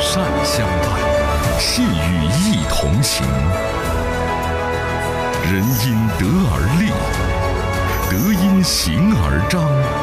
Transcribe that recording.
善相伴，信与义同行。人因德而立，德因行而彰。